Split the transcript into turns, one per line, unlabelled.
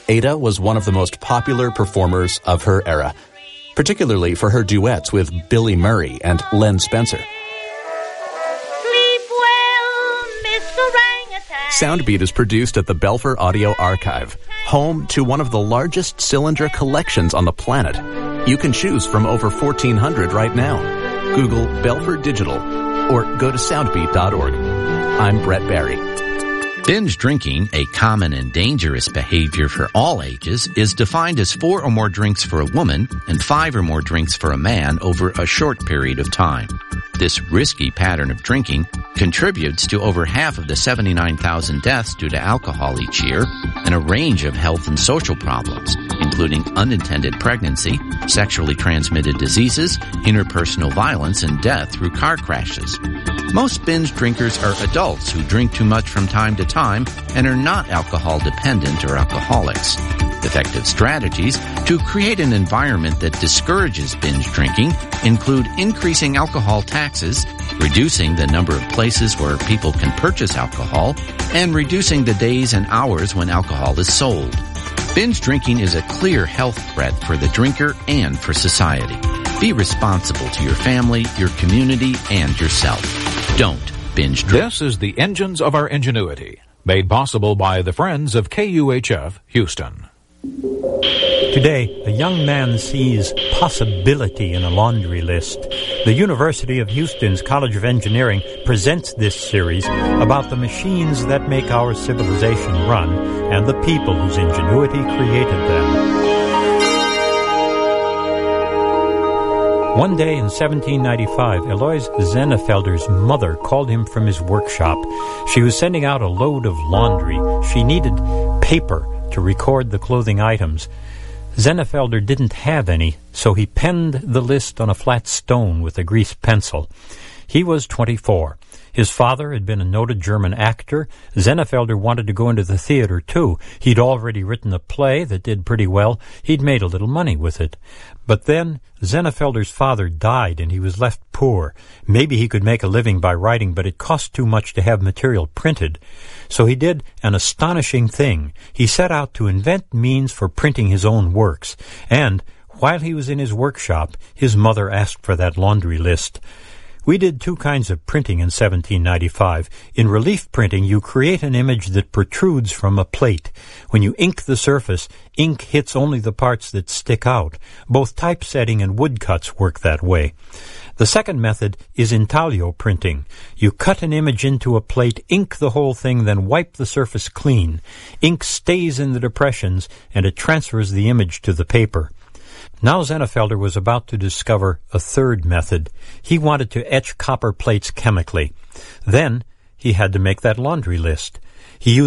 Ada was one of the most popular performers of her era, particularly for her duets with Billy Murray and Len Spencer.
Sleep well, Miss Orangutan.
Soundbeat is produced at the Belfer Audio Archive, home to one of the largest cylinder collections on the planet. You can choose from over 1,400 right now. Google Belfer Digital or go to soundbeat.org. I'm Brett Barry.
Binge drinking, a common and dangerous behavior for all ages, is defined as 4 or more drinks for a woman and 5 or more drinks for a man over a short period of time. This risky pattern of drinking contributes to over half of the 79,000 deaths due to alcohol each year and a range of health and social problems, including unintended pregnancy, sexually transmitted diseases, interpersonal violence, and death through car crashes. Most binge drinkers are adults who drink too much from time to time and are not alcohol dependent or alcoholics. Effective strategies to create an environment that discourages binge drinking include increasing alcohol taxes, reducing the number of places where people can purchase alcohol, and reducing the days and hours when alcohol is sold. Binge drinking is a clear health threat for the drinker and for society. Be responsible to your family, your community, and yourself. Don't binge drink.
This is the Engines of Our Ingenuity, made possible by the Friends of KUHF Houston.
Today, a young man sees possibility in a laundry list. The University of Houston's College of Engineering presents this series about the machines that make our civilization run and the people whose ingenuity created them. One day in 1795, Alois Zennefelder's mother called him from his workshop. She was sending out a load of laundry. She needed paper to record the clothing items. Zennefelder didn't have any, so he penned the list on a flat stone with a greased pencil. He was 24. His father had been a noted German actor. Zennefelder wanted to go into the theater, too. He'd already written a play that did pretty well. He'd made a little money with it. But then Zennefelder's father died, and he was left poor. Maybe he could make a living by writing, but it cost too much to have material printed. So he did an astonishing thing. He set out to invent means for printing his own works. And while he was in his workshop, his mother asked for that laundry list. We did 2 kinds of printing in 1795. In relief printing, you create an image that protrudes from a plate. When you ink the surface, ink hits only the parts that stick out. Both typesetting and woodcuts work that way. The second method is intaglio printing. You cut an image into a plate, ink the whole thing, then wipe the surface clean. Ink stays in the depressions, and it transfers the image to the paper. Now Zennefelder was about to discover a third method. He wanted to etch copper plates chemically. Then he had to make that laundry list. He used